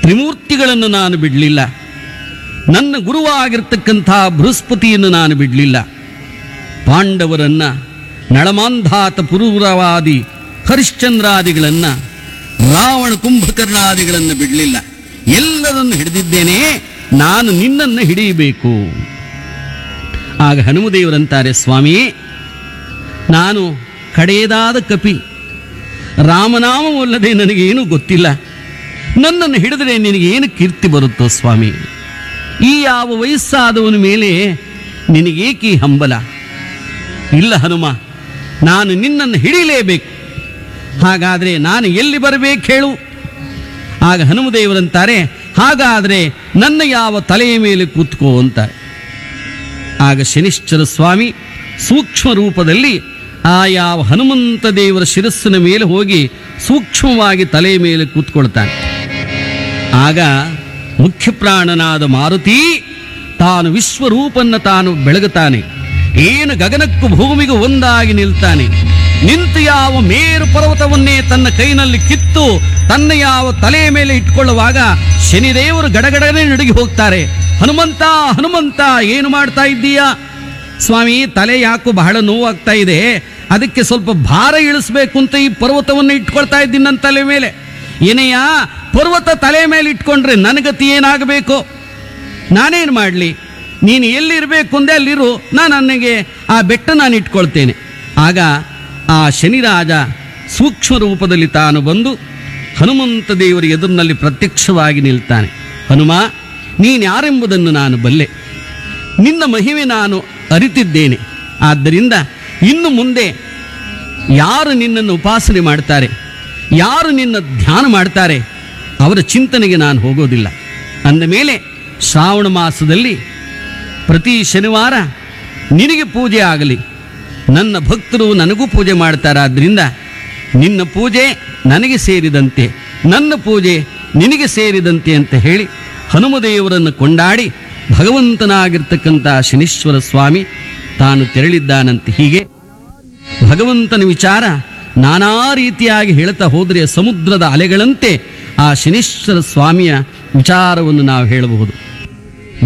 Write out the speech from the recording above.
ತ್ರಿಮೂರ್ತಿಗಳನ್ನು ನಾನು ಬಿಡಲಿಲ್ಲ, ನನ್ನ ಗುರುವಾಗಿರ್ತಕ್ಕಂಥ ಬೃಹಸ್ಪತಿಯನ್ನು ನಾನು ಬಿಡಲಿಲ್ಲ, ಪಾಂಡವರನ್ನ, ನಳಮಾಂಧಾತ ಪುರೂರವಾದಿ ಹರಿಶ್ಚಂದ್ರಾದಿಗಳನ್ನು, ರಾವಣ ಕುಂಭಕರ್ಣಾದಿಗಳನ್ನು ಬಿಡಲಿಲ್ಲ. ಎಲ್ಲರನ್ನು ಹಿಡಿದಿದ್ದೇನೆ, ನಾನು ನಿನ್ನನ್ನು ಹಿಡಿಯಬೇಕು. ಆಗ ಹನುಮದೇವರಂತಾರೆ, ಸ್ವಾಮಿ, ನಾನು ಕಡೆಯದಾದ ಕಪಿ, ರಾಮನಾಮವಲ್ಲದೆ ನನಗೇನು ಗೊತ್ತಿಲ್ಲ. ನನ್ನನ್ನು ಹಿಡಿದರೆ ನಿನಗೇನು ಕೀರ್ತಿ ಬರುತ್ತೋ ಸ್ವಾಮಿ? ಈ ಯಾವ ವಯಸ್ಸಾದವನ ಮೇಲೆ ನಿನಗೇಕೆ ಹಂಬಲ? ಇಲ್ಲ ಹನುಮ, ನಾನು ನಿನ್ನನ್ನು ಹಿಡಿಯಲೇಬೇಕು. ಹಾಗಾದರೆ ನಾನು ಎಲ್ಲಿ ಬರಬೇಕು ಹೇಳು? ಆಗ ಹನುಮದೇವರಂತಾರೆ, ಹಾಗಾದರೆ ನನ್ನ ಯಾವ ತಲೆಯ ಮೇಲೆ ಕೂತ್ಕೋ ಅಂತಾರೆ. ಆಗ ಶನಿಶ್ಚರ ಸ್ವಾಮಿ ಸೂಕ್ಷ್ಮ ರೂಪದಲ್ಲಿ ಆ ಯಾವ ಹನುಮಂತ ದೇವರ ಶಿರಸ್ಸಿನ ಮೇಲೆ ಹೋಗಿ ಸೂಕ್ಷ್ಮವಾಗಿ ತಲೆಯ ಮೇಲೆ ಕೂತ್ಕೊಳ್ತಾನೆ. ಆಗ ಮುಖ್ಯಪ್ರಾಣನಾದ ಮಾರುತಿ ತಾನು ವಿಶ್ವರೂಪನ್ನು ತಾನು ಬೆಳಗುತ್ತಾನೆ. ಏನು ಗಗನಕ್ಕೂ ಭೂಮಿಗೂ ಒಂದಾಗಿ ನಿಲ್ತಾನೆ. ನಿಂತು ಯಾವ ಮೇರು ಪರ್ವತವನ್ನೇ ತನ್ನ ಕೈನಲ್ಲಿ ಕಿತ್ತು ತನ್ನ ಯಾವ ತಲೆಯ ಮೇಲೆ ಇಟ್ಕೊಳ್ಳುವಾಗ ಶನಿದೇವರು ಗಡಗಡನೆ ನಡುಗಿ ಹೋಗ್ತಾರೆ. ಹನುಮಂತ, ಹನುಮಂತ, ಏನು ಮಾಡ್ತಾ ಇದ್ದೀಯಾ? ಸ್ವಾಮಿ, ತಲೆ ಯಾಕೋ ಬಹಳ ನೋವಾಗ್ತಾ ಇದೆ, ಅದಕ್ಕೆ ಸ್ವಲ್ಪ ಭಾರ ಇಳಿಸ್ಬೇಕು ಅಂತ ಈ ಪರ್ವತವನ್ನು ಇಟ್ಕೊಳ್ತಾ ಇದ್ದೀನಿ ನನ್ನ ತಲೆ ಮೇಲೆ. ಏನಯ್ಯ, ಪರ್ವತ ತಲೆ ಮೇಲೆ ಇಟ್ಕೊಂಡ್ರೆ ನನಗತಿ ಏನಾಗಬೇಕು? ನಾನೇನು ಮಾಡಲಿ? ನೀನು ಎಲ್ಲಿರಬೇಕು ಅಂದೆ ಅಲ್ಲಿರು, ನನಗೆ ಆ ಬೆಟ್ಟ ನಾನು ಇಟ್ಕೊಳ್ತೇನೆ. ಆಗ ಆ ಶನಿರಾಜ ಸೂಕ್ಷ್ಮ ರೂಪದಲ್ಲಿ ತಾನು ಬಂದು ಹನುಮಂತ ದೇವರ ಎದುರಿನಲ್ಲಿ ಪ್ರತ್ಯಕ್ಷವಾಗಿ ನಿಲ್ತಾನೆ. ಹನುಮ, ನೀನು ಯಾರೆಂಬುದನ್ನು ನಾನು ಬಲ್ಲೆ, ನಿನ್ನ ಮಹಿಮೆ ನಾನು ಅರಿತಿದ್ದೇನೆ. ಆದ್ದರಿಂದ ಇನ್ನು ಮುಂದೆ ಯಾರು ನಿನ್ನನ್ನು ಉಪಾಸನೆ ಮಾಡ್ತಾರೆ, ಯಾರು ನಿನ್ನ ಧ್ಯಾನ ಮಾಡ್ತಾರೆ, ಅವರ ಚಿಂತನೆಗೆ ನಾನು ಹೋಗೋದಿಲ್ಲ. ಅಂದ ಮೇಲೆ ಶ್ರಾವಣ ಮಾಸದಲ್ಲಿ ಪ್ರತಿ ಶನಿವಾರ ನಿನಗೆ ಪೂಜೆ ಆಗಲಿ, ನನ್ನ ಭಕ್ತರು ನನಗೂ ಪೂಜೆ ಮಾಡ್ತಾರೆ. ಆದ್ದರಿಂದ ನಿನ್ನ ಪೂಜೆ ನನಗೆ ಸೇರಿದಂತೆ, ನನ್ನ ಪೂಜೆ ನಿನಗೆ ಸೇರಿದಂತೆ ಅಂತ ಹೇಳಿ ಹನುಮದೇವರನ್ನು ಕೊಂಡಾಡಿ ಭಗವಂತನಾಗಿರ್ತಕ್ಕಂಥ ಶನೀಶ್ವರ ಸ್ವಾಮಿ ತಾನು ತೆರಳಿದ್ದಾನಂತೆ. ಹೀಗೆ ಭಗವಂತನ ವಿಚಾರ ನಾನಾ ರೀತಿಯಾಗಿ ಹೇಳ್ತಾ ಹೋದರೆ ಸಮುದ್ರದ ಅಲೆಗಳಂತೆ ಆ ಶನೀಶ್ವರ ಸ್ವಾಮಿಯ ವಿಚಾರವನ್ನು ನಾವು ಹೇಳಬಹುದು.